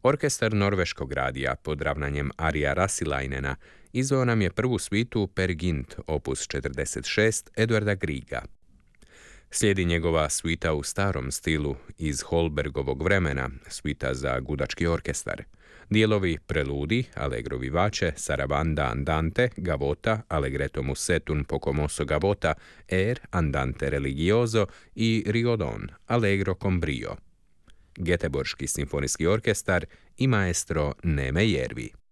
Orkestar norveškog radija pod ravnanjem Arija Rasilainena izveo nam je prvu svitu Per Gynt, opus 46, Eduarda Griega. Slijedi njegova svita u starom stilu iz Holbergovog vremena, svita za gudački orkestar. Dijelovi preludi, allegro vivace, sarabanda andante, gavota, allegretto mussetto poco mosso gavota, air, andante religioso i rigodon, allegro con brio. Göteborški simfonijski orkestar i maestro Neme Järvi.